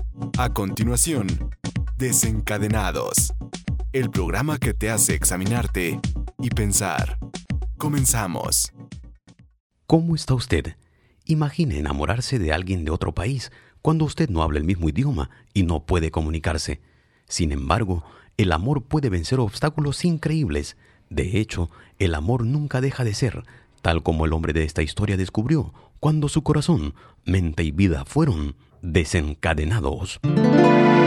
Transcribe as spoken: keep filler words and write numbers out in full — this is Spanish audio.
A continuación, Desencadenados, el programa que te hace examinarte y pensar. Comenzamos. ¿Cómo está usted? Imagine enamorarse de alguien de otro país cuando usted no habla el mismo idioma y no puede comunicarse. Sin embargo, el amor puede vencer obstáculos increíbles. De hecho, el amor nunca deja de ser, tal como el hombre de esta historia descubrió cuando su corazón, mente y vida fueron desencadenados.